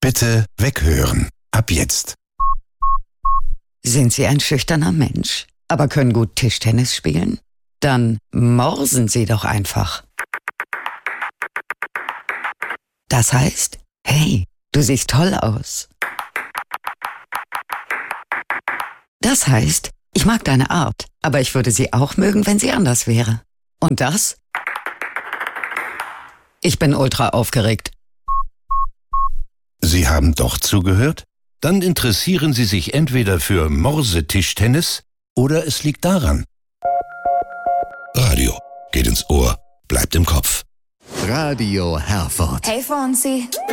Bitte weghören. Ab jetzt. Sind Sie ein schüchterner Mensch, aber können gut Tischtennis spielen? Dann morsen Sie doch einfach. Das heißt, hey, du siehst toll aus. Das heißt, ich mag deine Art, aber ich würde sie auch mögen, wenn sie anders wäre. Und das? Ich bin ultra aufgeregt. Sie haben doch zugehört? Dann interessieren Sie sich entweder für Morsetischtennis oder es liegt daran. Radio geht ins Ohr, bleibt im Kopf. Radio Herford. Hey Fonsi.